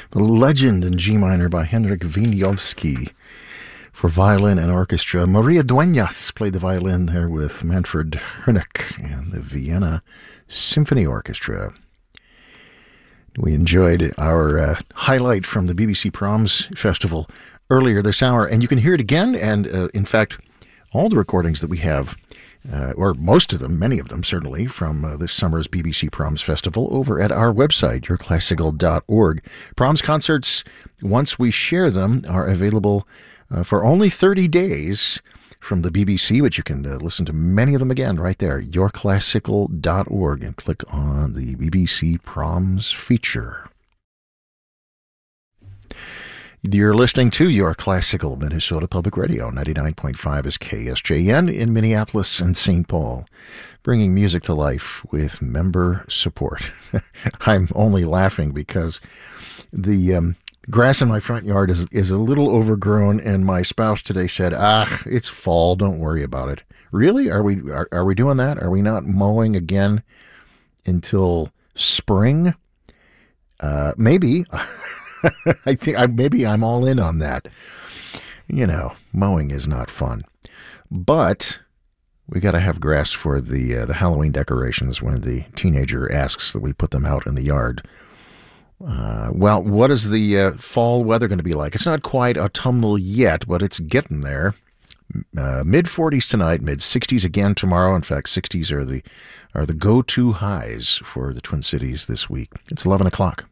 The Legend in G minor by Henryk Wieniawski for violin and orchestra. Maria Dueñas played the violin there with Manfred Hoernig and the Vienna Symphony Orchestra. We enjoyed our highlight from the BBC Proms Festival earlier this hour, and you can hear it again, and in fact, all the recordings that we have, or most of them, many of them certainly, from this summer's BBC Proms Festival over at our website, yourclassical.org. Proms concerts, once we share them, are available for only 30 days from the BBC, which you can listen to many of them again right there, yourclassical.org, and click on the BBC Proms feature. You're listening to Your Classical Minnesota Public Radio. 99.5 is KSJN in Minneapolis and St. Paul, bringing music to life with member support. I'm only laughing because the grass in my front yard is a little overgrown, and my spouse today said, it's fall, don't worry about it. Really? Are we doing that? Are we not mowing again until spring? Maybe. I think maybe I'm all in on that. You know, mowing is not fun. But we got to have grass for the Halloween decorations when the teenager asks that we put them out in the yard. Well, what is the fall weather going to be like? It's not quite autumnal yet, but it's getting there. Mid-40s tonight, mid-60s again tomorrow. In fact, 60s are the go-to highs for the Twin Cities this week. It's 11 o'clock.